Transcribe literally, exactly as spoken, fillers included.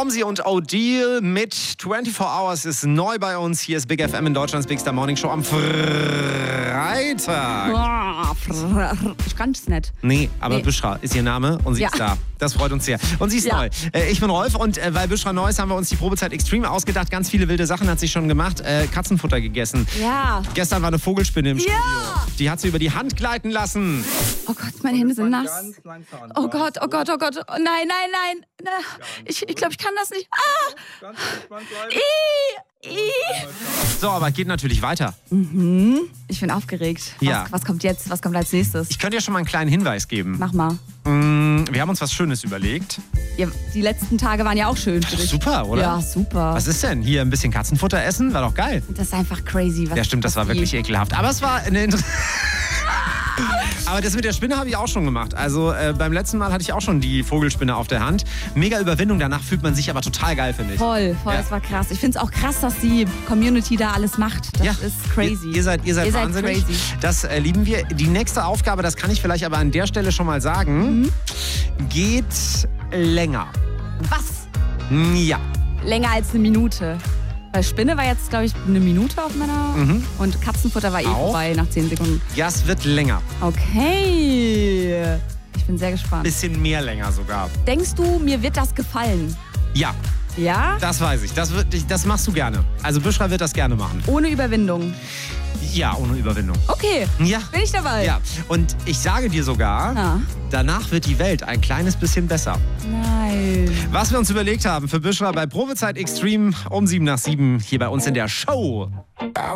Stormzy und O'Deal mit vierundzwanzig Hours ist neu bei uns. Hier ist Big F M in Deutschlands Big Star Morning Show am Freitag. Ich kann es nicht. Nee, aber Nee. Büschra ist ihr Name und sie Ja. ist da. Das freut uns sehr. Und sie ist Ja. neu. Äh, ich bin Rolf und äh, weil Büschra neu ist, haben wir uns die Probezeit Extreme ausgedacht. Ganz viele wilde Sachen hat sie schon gemacht. Äh, Katzenfutter gegessen. Ja. Gestern war eine Vogelspinne im Studio. Ja. Die hat sie über die Hand gleiten lassen. Oh Gott, meine Hände sind nass. Ganz langsam. Oh Gott, oh Gott, oh Gott. Oh, nein, nein, nein. Na, Ich, ich glaube, ich kann das nicht. Ah! Ganz entspannt bleiben. I, I. So, aber geht natürlich weiter. Ich bin aufgeregt. Was, Ja. was kommt jetzt? Was kommt als nächstes? Ich könnte dir schon mal einen kleinen Hinweis geben. Mach mal. Mm, Wir haben uns was Schönes überlegt. Ja, die letzten Tage waren ja auch schön für dich. Super, oder? Ja, super. Was ist denn? Hier ein bisschen Katzenfutter essen? War doch geil. Das ist einfach crazy. Was, Ja, stimmt, das was war die- wirklich ekelhaft. Aber es war eine Inter Aber das mit der Spinne habe ich auch schon gemacht. Also äh, beim letzten Mal hatte ich auch schon die Vogelspinne auf der Hand. Mega Überwindung, danach fühlt man sich aber total geil, finde ich. Voll, voll, Ja. das war krass. Ich finde es auch krass, dass die Community da alles macht. Das Ja, ist crazy. Ihr, ihr seid, ihr seid Ihr seid wahnsinnig. crazy. Das äh, lieben wir. Die nächste Aufgabe, das kann ich vielleicht aber an der Stelle schon mal sagen, Mhm. geht länger. Was? Ja. Länger als eine Minute. Weil Spinne war jetzt, glaube ich, eine Minute auf meiner. Und Katzenfutter war eh Auch? vorbei nach zehn Sekunden. Ja, es wird länger. Okay. Ich bin sehr gespannt. Bisschen mehr länger sogar. Denkst du, mir wird das gefallen? Ja, Ja? das weiß ich. Das, wird, das machst du gerne. Also Büschra wird das gerne machen. Ohne Überwindung. Ja, ohne Überwindung. Okay. Ja. Bin ich dabei? Ja, und ich sage dir sogar, Ja. danach wird die Welt ein kleines bisschen besser. Nein. Was wir uns überlegt haben für Büschra bei Probezeit Extreme um sieben nach sieben hier bei uns in der Show.